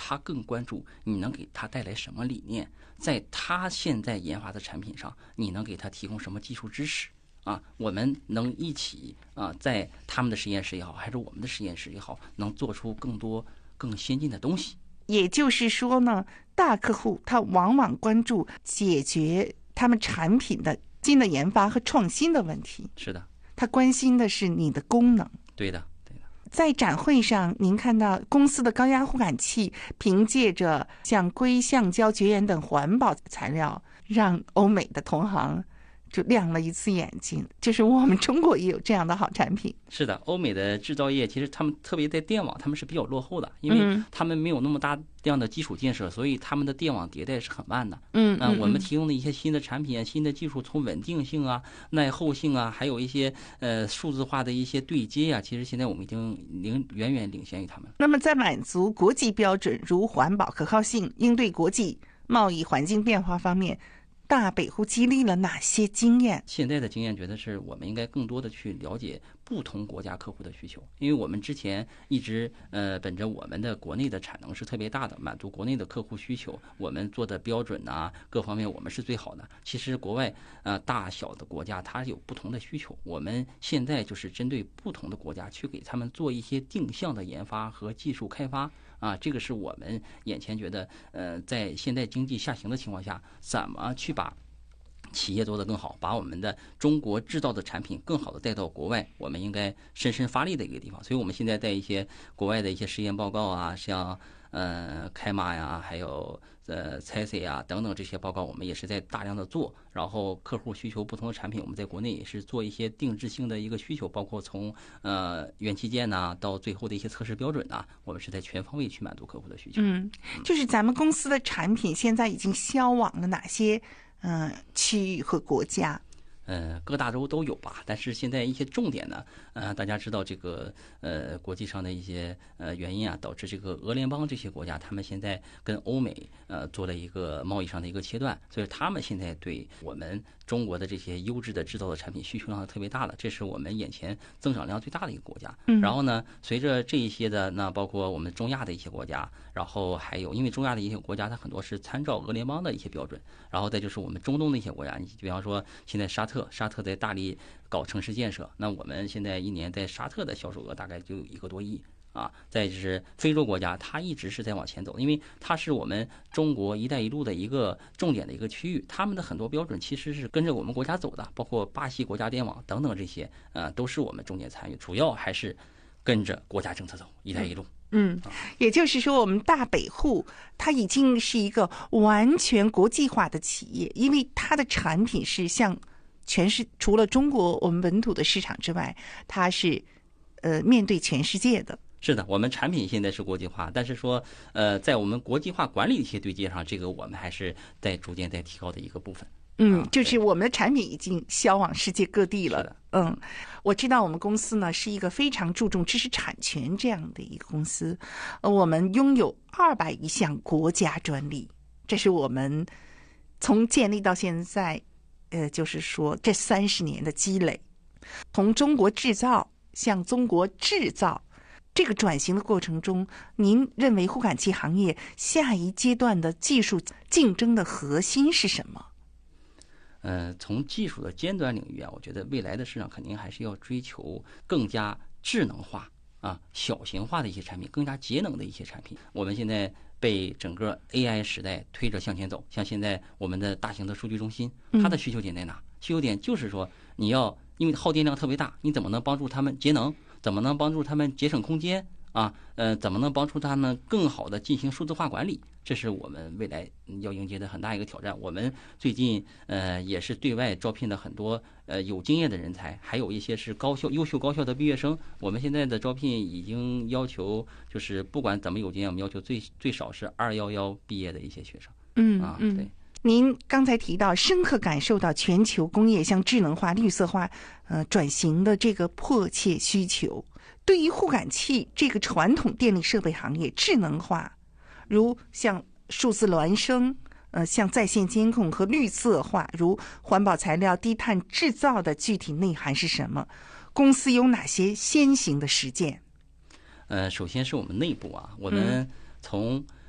他更关注你能给他带来什么理念，在他现在研发的产品上，你能给他提供什么技术支持啊？我们能一起啊，在他们的实验室也好，还是我们的实验室也好，能做出更多更先进的东西。 也就是说呢，大客户他往往关注解决他们产品的新的研发和创新的问题。 是的， 他关心的是你的功能。 对的，对的。 在展会上，您看到公司的高压护感器凭借着像硅、橡胶、绝缘等环保材料，让欧美的同行就亮了一次眼睛，就是我们中国也有这样的好产品。 是的，欧美的制造业其实他们特别在电网，他们是比较落后的，因为他们没有那么大量的基础建设，所以他们的电网迭代是很慢的。我们提供的一些新的产品、新的技术，从稳定性啊、耐候性啊，还有一些数字化的一些对接啊，其实现在我们已经远远领先于他们。 那么在满足国际标准如环保、可靠性、应对国际贸易环境变化方面，大北户激励了哪些经验？ 现在的经验觉得是我们应该更多的去了解不同国家客户的需求，因为我们之前一直本着我们的国内的产能是特别大的，满足国内的客户需求，我们做的标准啊各方面我们是最好的。其实国外大小的国家它有不同的需求，我们现在就是针对不同的国家去给他们做一些定向的研发和技术开发。这个是我们眼前觉得，在现在经济下行的情况下，怎么去把企业做得更好，把我们的中国制造的产品更好的带到国外，我们应该深深发力的一个地方。所以我们现在在一些国外的一些实验报告啊，像开码呀，还有CISI 啊等等这些报告，我们也是在大量的做。然后客户需求不同的产品，我们在国内也是做一些定制性的一个需求，包括从元器件呐到最后的一些测试标准呐，我们是在全方位去满足客户的需求。 就是咱们公司的产品现在已经销往了哪些区域和国家？ 各大洲都有吧，但是现在一些重点呢，大家知道这个国际上的一些原因啊，导致这个俄联邦这些国家，他们现在跟欧美做了一个贸易上的一个切断，所以他们现在对我们中国的这些优质的制造的产品需求量特别大的，这是我们眼前增长量最大的一个国家。然后呢，随着这一些的，那包括我们中亚的一些国家，然后还有因为中亚的一些国家，它很多是参照俄联邦的一些标准，然后再就是我们中东的一些国家，你比方说现在沙特在大力搞城市建设，那我们现在一年在沙特的销售额大概就有1个多亿。再就是非洲国家，它一直是在往前走，因为它是我们中国一带一路的一个重点的一个区域，他们的很多标准其实是跟着我们国家走的，包括巴西国家电网等等这些，都是我们重点参与，主要还是跟着国家政策走，一带一路。 也就是说，我们大北户它已经是一个完全国际化的企业，因为它的产品是向除了中国我们本土的市场之外，它是面对全世界的。 是的，我们产品现在是国际化，但是说在我们国际化管理的一些对接上，这个我们还是在逐渐在提高的一个部分。 就是我们的产品已经销往世界各地了。我知道我们公司呢是一个非常注重知识产权这样的一个公司，我们拥有200余项国家专利，这是我们从建立到现在，就是说这30年的积累。从中国制造向中国制造这个转型的过程中，您认为护感器行业下一阶段的技术竞争的核心是什么？ 从技术的尖端领域啊，我觉得未来的市场肯定还是要追求更加智能化小型化的一些产品，更加节能的一些产品。我们现在被整个 AI 时代推着向前走，像现在我们的大型的数据中心，它的需求点在哪？需求点就是说，你要因为耗电量特别大，你怎么能帮助他们节能？怎么能帮助他们节省空间？怎么能帮助他们更好的进行数字化管理？这是我们未来要迎接的很大一个挑战。我们最近也是对外招聘了很多有经验的人才，还有一些是优秀高校的毕业生。我们现在的招聘已经要求，就是不管怎么有经验，我们要求最少是211毕业的一些学生。对。 您刚才提到，深刻感受到全球工业向智能化、绿色化转型的这个迫切需求。对于护感器这个传统电力设备行业智能化，如像数字孪生，像在线监控和绿色化，如环保材料、低碳制造的具体内涵是什么？公司有哪些先行的实践？ 首先是我们内部我们从